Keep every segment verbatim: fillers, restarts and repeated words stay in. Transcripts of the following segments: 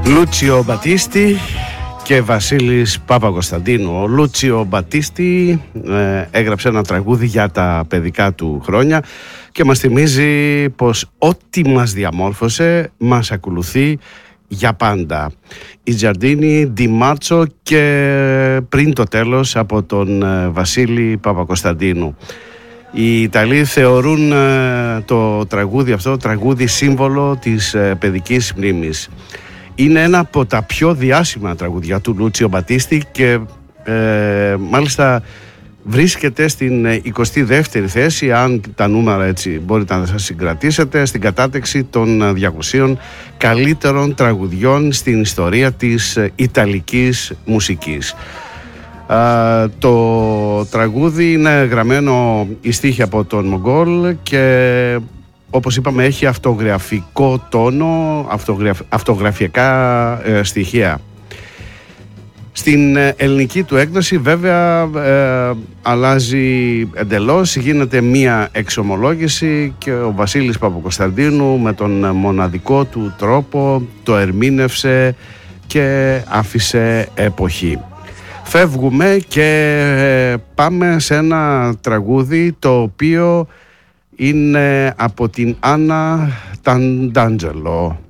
Λούτσιο Μπατίστη και Βασίλης Παπακοσταντίνου. Ο Λούτσιο Μπατίστη ε, έγραψε ένα τραγούδι για τα παιδικά του χρόνια και μας θυμίζει πως ό,τι μας διαμόρφωσε μας ακολουθεί για πάντα. Η Τζαρντίνη, Ντι Μάρτσο και πριν το τέλος από τον ε, Βασίλη Παπακοσταντίνου. Οι Ιταλοί θεωρούν ε, το τραγούδι αυτό τραγούδι σύμβολο της ε, παιδικής μνήμης. Είναι ένα από τα πιο διάσημα τραγουδιά του Λούτσιο Μπατίστη και ε, μάλιστα βρίσκεται στην εικοστή δεύτερη θέση, αν τα νούμερα έτσι μπορείτε να σας συγκρατήσετε, στην κατάταξη των διακοσίων καλύτερων τραγουδιών στην ιστορία της Ιταλικής μουσικής. Uh, το τραγούδι είναι γραμμένο η στίχη από τον Μογκόλ και όπως είπαμε έχει αυτογραφικό τόνο, αυτογραφ, αυτογραφιακά ε, στοιχεία. Στην ε, ελληνική του έκδοση βέβαια ε, αλλάζει εντελώς, γίνεται μία εξομολόγηση και ο Βασίλης Παπακοσταντίνου με τον μοναδικό του τρόπο το ερμήνευσε και άφησε εποχή. Φεύγουμε και πάμε σε ένα τραγούδι το οποίο είναι από την Άννα Ταντάντζελο.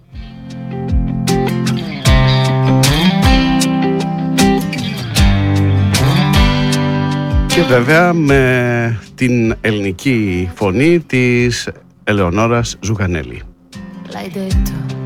Και βέβαια με την ελληνική φωνή της Ελεονόρας Ζουγανέλη. L'hai detto,